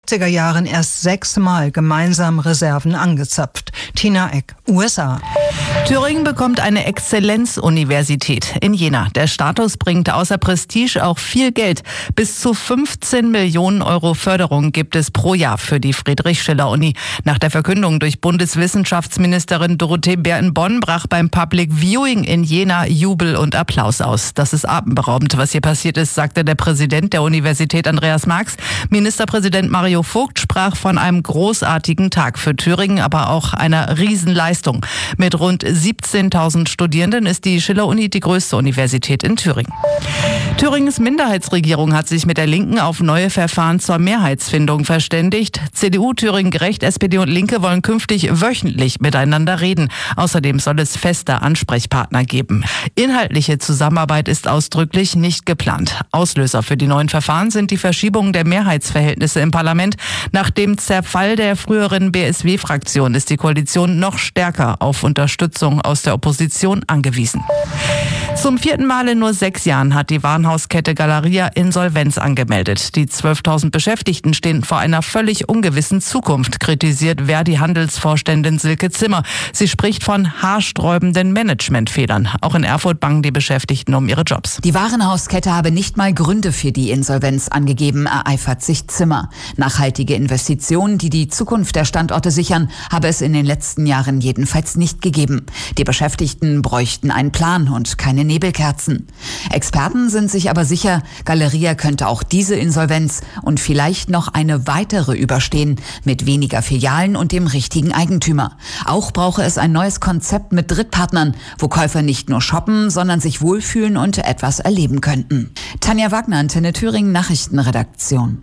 70er Jahren erst 6-mal gemeinsam Reserven angezapft. Tina Eck, USA. Thüringen bekommt eine Exzellenzuniversität in Jena. Der Status bringt außer Prestige auch viel Geld. Bis zu 15 Millionen Euro Förderung gibt es pro Jahr für die Friedrich-Schiller-Uni. Nach der Verkündung durch Bundeswissenschaftsministerin Dorothee Bär-in-Bonn brach beim Public Viewing in Jena Jubel und Applaus aus. Das ist atemberaubend, was hier passiert ist, sagte der Präsident der Universität Andreas Marx. Ministerpräsident Mario Vogt sprach von einem großartigen Tag für Thüringen, aber auch einer Riesenleistung. Mit rund 17.000 Studierenden ist die Schiller-Uni die größte Universität in Thüringen. Thüringens Minderheitsregierung hat sich mit der Linken auf neue Verfahren zur Mehrheitsfindung verständigt. CDU, Thüringen Gerecht, SPD und Linke wollen künftig wöchentlich miteinander reden. Außerdem soll es feste Ansprechpartner geben. Inhaltliche Zusammenarbeit ist ausdrücklich nicht geplant. Auslöser für die neuen Verfahren sind die Verschiebungen der Mehrheitsverhältnisse im Parlament. Nach dem Zerfall der früheren BSW-Fraktion ist die Koalition noch stärker auf Unterstützung aus der Opposition angewiesen. Zum 4. Mal in nur 6 Jahren hat die Warenhauskette Galeria Insolvenz angemeldet. Die 12.000 Beschäftigten stehen vor einer völlig ungewissen Zukunft, kritisiert Verdi-Handelsvorständin Silke Zimmer. Sie spricht von haarsträubenden Managementfehlern. Auch in Erfurt bangen die Beschäftigten um ihre Jobs. Die Warenhauskette habe nicht mal Gründe für die Insolvenz angegeben, ereifert sich Zimmer. Nachhaltige Investitionen, die die Zukunft der Standorte sichern, habe es in den letzten Jahren jedenfalls nicht gegeben. Die Beschäftigten bräuchten einen Plan und keine Nebelkerzen. Experten sind sich aber sicher, Galeria könnte auch diese Insolvenz und vielleicht noch eine weitere überstehen, mit weniger Filialen und dem richtigen Eigentümer. Auch brauche es ein neues Konzept mit Drittpartnern, wo Käufer nicht nur shoppen, sondern sich wohlfühlen und etwas erleben könnten. Tanja Wagner, Antenne Thüringen, Nachrichtenredaktion.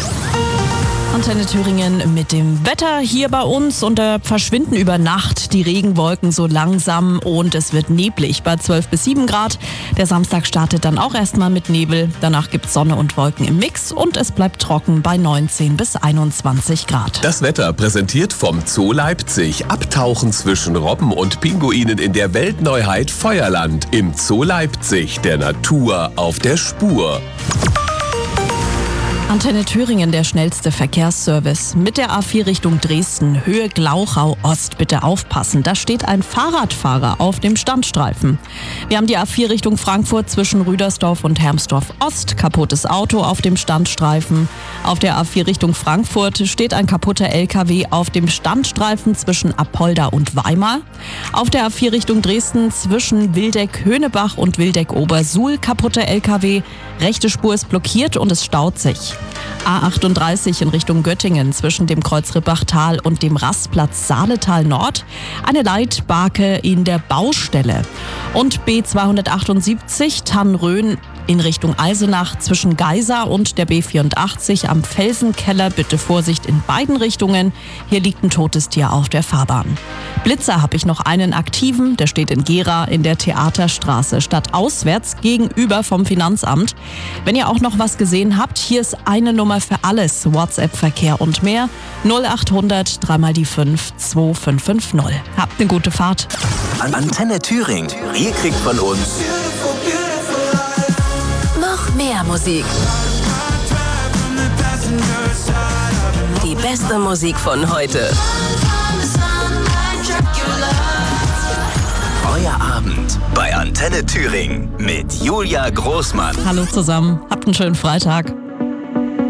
Antenne Thüringen mit dem Wetter hier bei uns und verschwinden über Nacht die Regenwolken so langsam und es wird neblig bei 12 bis 7 Grad. Der Samstag startet dann auch erstmal mit Nebel. Danach gibt es Sonne und Wolken im Mix und es bleibt trocken bei 19 bis 21 Grad. Das Wetter präsentiert vom Zoo Leipzig. Abtauchen zwischen Robben und Pinguinen in der Weltneuheit Feuerland. Im Zoo Leipzig, der Natur auf der Spur. Antenne Thüringen, der schnellste Verkehrsservice. Mit der A4 Richtung Dresden, Höhe Glauchau Ost. Bitte aufpassen, da steht ein Fahrradfahrer auf dem Standstreifen. Wir haben die A4 Richtung Frankfurt zwischen Rüdersdorf und Hermsdorf Ost. Kaputtes Auto auf dem Standstreifen. Auf der A4 Richtung Frankfurt steht ein kaputter LKW auf dem Standstreifen zwischen Apolda und Weimar. Auf der A4 Richtung Dresden zwischen Wildeck-Höhnebach und Wildeck-Obersuhl kaputter LKW. Rechte Spur ist blockiert und es staut sich. A38 in Richtung Göttingen zwischen dem Kreuz Rippachtal und dem Rastplatz Saaletal Nord. Eine Leitbarke in der Baustelle. Und B278 Tannröhn in Richtung Eisenach zwischen Geisa und der B84 am Felsenkeller. Bitte Vorsicht in beiden Richtungen. Hier liegt ein totes Tier auf der Fahrbahn. Blitzer habe ich noch einen aktiven. Der steht in Gera in der Theaterstraße. Stadtauswärts gegenüber vom Finanzamt. Wenn ihr auch noch was gesehen habt, hier ist eine Nummer für alles. WhatsApp-Verkehr und mehr. 0800 3x5 2550. Habt eine gute Fahrt. Antenne Thüringen. Ihr kriegt von uns noch mehr Musik. Die beste Musik von heute. Euer Abend bei Antenne Thüringen mit Julia Großmann. Hallo zusammen, habt einen schönen Freitag.